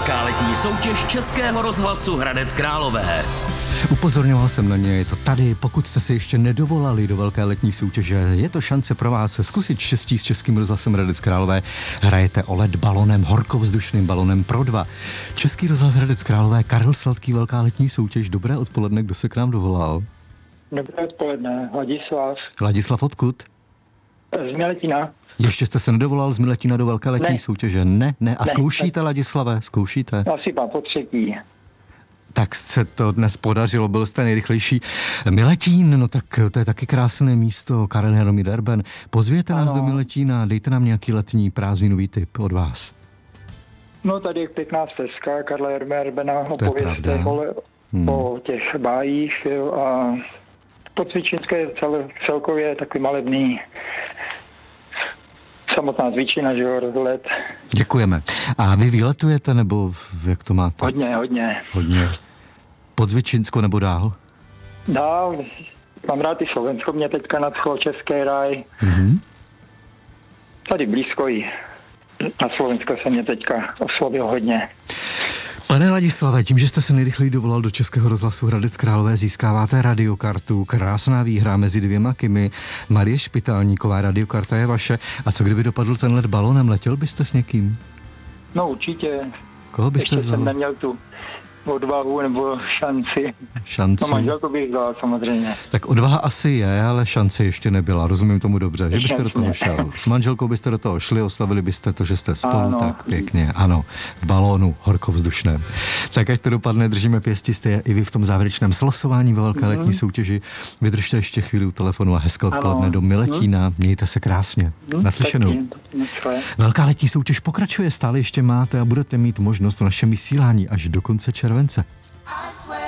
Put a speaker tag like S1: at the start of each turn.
S1: velká letní soutěž Českého rozhlasu Hradec Králové.
S2: Upozorňoval jsem na ně, je to tady, pokud jste si ještě nedovolali do velké letní soutěže, je to šance pro vás zkusit štěstí s Českým rozhlasem Hradec Králové. Hrajete o led balonem, horkovzdušným balonem pro 2. Český rozhlas Hradec Králové, Karel Sladký, velká letní soutěž. Dobré odpoledne, kdo se k nám dovolal?
S3: Dobré odpoledne, Ladislav.
S2: Ladislav, odkud?
S3: Z Miletina.
S2: Ještě jste se nedovolal z Miletina do velké letní soutěže? Ne. A zkoušíte, Ladislave, zkoušíte?
S3: Asi mám po třetí.
S2: Tak se to dnes podařilo, byl jste nejrychlejší. Miletín, no tak to je taky krásné místo, Karel Jaromír Erben. Pozvěte nás do Miletína, dejte nám nějaký letní prázdninový tip od vás.
S3: No tady je pěkná stezka, Karla Jaromíra Erbena, opovězte o těch bájích, jo, a to Cvičinské celkově je takový malebný, samotná Cvičina, že jo, rozhled.
S2: Děkujeme. A vy výletujete, nebo jak to máte?
S3: Hodně.
S2: Pod Cvičinsko nebo dál?
S3: Dál, mám rád i Slovensko, mě teďka nadchlo Český ráj. Tady blízko i na Slovensko se mě teďka oslovil hodně.
S2: Pane Ladislave, tím, že jste se nejrychleji dovolal do Českého rozhlasu Hradec Králové, získáváte radiokartu. Krásná výhra mezi 2 Kimi. Marie Špitálníková, radiokarta je vaše. A co kdyby dopadl ten let balonem? Letěl byste s někým?
S3: No určitě.
S2: Koho byste
S3: ještě
S2: vzal?
S3: Jsem neměl tu odvahu nebo šanci. No manželku bych vzal samozřejmě.
S2: Tak odvaha asi je, ale šance ještě nebyla. Rozumím tomu dobře, že byste do toho šel. S manželkou byste do toho šli, oslavili byste to, že jste spolu, ano. Tak pěkně, ano, v balónu horkovzdušném. Tak ať to dopadne, držíme pěsti, jste i vy v tom závěrečném slosování ve velké letní soutěži. Vydržte ještě chvíli u telefonu a hezké odpoledne do Miletína. Mějte se krásně. Naslyšenou. Velká letní soutěž pokračuje, stále ještě máte a budete mít možnost v našem vysílání až do konce července.